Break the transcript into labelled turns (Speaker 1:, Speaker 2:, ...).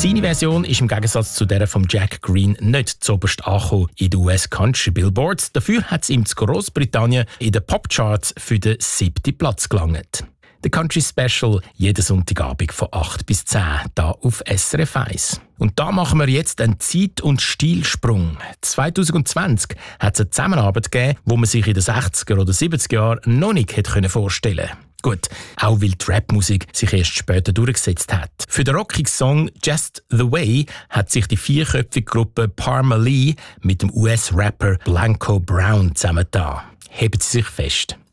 Speaker 1: Seine Version ist im Gegensatz zu der von Jack Green nicht zuoberst angekommen in den US Country Billboards. Dafür hat es ihm zu Großbritannien in den Popcharts für den 7. Platz gelangt. Der Country Special jeden Sonntagabend von 8 bis 10 hier auf SRF 1. Und da machen wir jetzt einen Zeit- und Stilsprung. 2020 hat es eine Zusammenarbeit gegeben, wo man sich in den 60er oder 70er Jahren noch nicht hätte vorstellen können. Gut, auch weil die Rapmusik sich erst später durchgesetzt hat. Für den rockigen Song «Just the Way» hat sich die vierköpfige Gruppe Parma Lee mit dem US-Rapper Blanco Brown zusammengetan. Heben Sie sich fest.